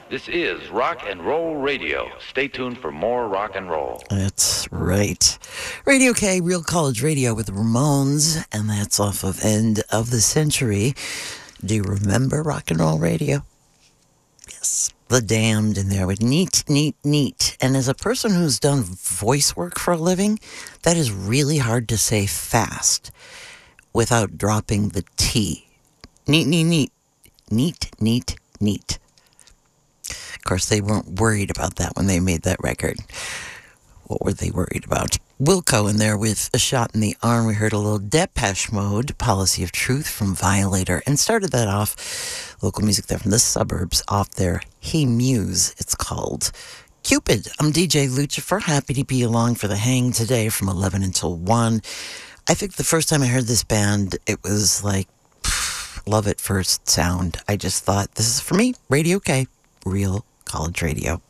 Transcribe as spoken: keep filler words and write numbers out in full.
This is Rock and Roll Radio. Stay tuned for more rock and roll. That's right. Radio K, Real College Radio with the Ramones, and that's off of End of the Century. Do you remember Rock and Roll Radio? Yes. The Damned in there with neat, neat, neat. And as a person who's done voice work for a living, that is really hard to say fast without dropping the T. Neat, neat, neat. Neat, neat, neat. Of course, they weren't worried about that when they made that record. What were they worried about? Wilco in there with A Shot in the Arm. We heard a little Depeche Mode, Policy of Truth from Violator, and started that off, local music there from the suburbs, off their Hey Muse, it's called. Cupid. I'm D J Lucifer, happy to be along for the hang today from eleven until one. I think the first time I heard this band, it was like, pff, love at first sound. I just thought, this is for me, Radio K, Real College Radio.